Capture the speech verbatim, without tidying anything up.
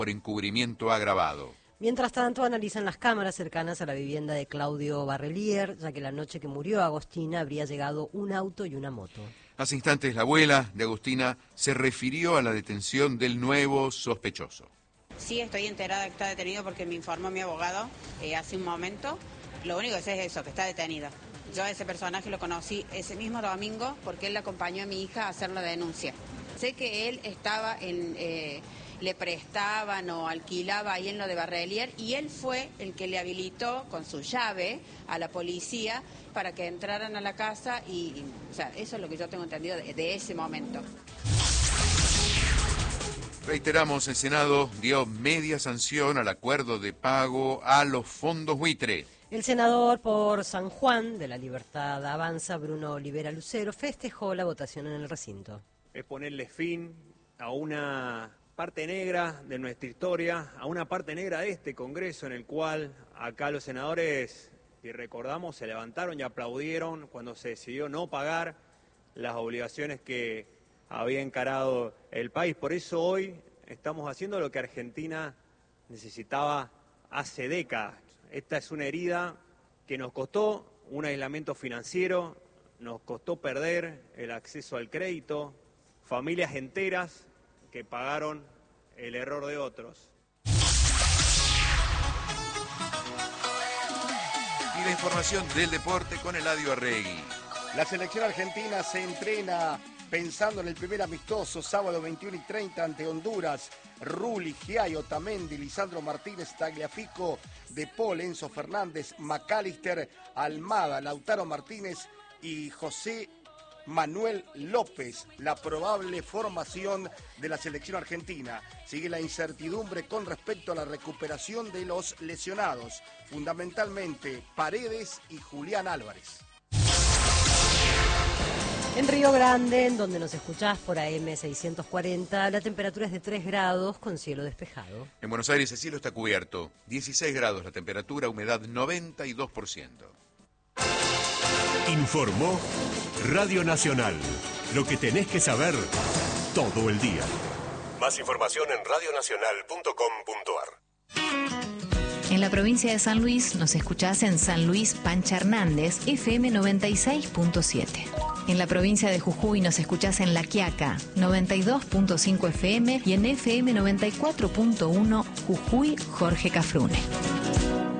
por encubrimiento agravado. Mientras tanto, analizan las cámaras cercanas a la vivienda de Claudio Barrelier, ya que la noche que murió Agostina habría llegado un auto y una moto. Hace instantes la abuela de Agostina se refirió a la detención del nuevo sospechoso. Sí, estoy enterada que está detenido porque me informó mi abogado eh, hace un momento. Lo único que sé es eso, que está detenido. Yo a ese personaje lo conocí ese mismo domingo porque él le acompañó a mi hija a hacer la denuncia. Sé que él estaba en... Eh, le prestaban o alquilaba ahí en lo de Barrelier y él fue el que le habilitó con su llave a la policía para que entraran a la casa y, y o sea, eso es lo que yo tengo entendido de, de ese momento. Reiteramos, el Senado dio media sanción al acuerdo de pago a los fondos buitre. El senador por San Juan de la Libertad Avanza, Bruno Olivera Lucero, festejó la votación en el recinto. Es ponerle fin a una parte negra de nuestra historia, a una parte negra de este Congreso en el cual acá los senadores, si recordamos, se levantaron y aplaudieron cuando se decidió no pagar las obligaciones que había encarado el país. Por eso hoy estamos haciendo lo que Argentina necesitaba hace décadas. Esta es una herida que nos costó un aislamiento financiero, nos costó perder el acceso al crédito, familias enteras que pagaron el error de otros. Y la información del deporte con Eladio Arregui. La selección argentina se entrena pensando en el primer amistoso, sábado veintiuno y treinta ante Honduras. Rulli, Giai, Otamendi, Lisandro Martínez, Tagliafico, De Paul, Enzo Fernández, McAllister, Almada, Lautaro Martínez y José Manuel López, la probable formación de la selección argentina. Sigue la incertidumbre con respecto a la recuperación de los lesionados, fundamentalmente Paredes y Julián Álvarez. En Río Grande, en donde nos escuchás por A M seiscientos cuarenta, la temperatura es de tres grados con cielo despejado. En Buenos Aires el cielo está cubierto, dieciséis grados la temperatura, humedad noventa y dos por ciento. Informó Radio Nacional. Lo que tenés que saber todo el día. Más información en radio nacional punto com punto a r. En la provincia de San Luis nos escuchás en San Luis Pancha Hernández, F M noventa y seis punto siete. En la provincia de Jujuy nos escuchás en La Quiaca, noventa y dos punto cinco F M y en F M noventa y cuatro punto uno Jujuy Jorge Cafrune.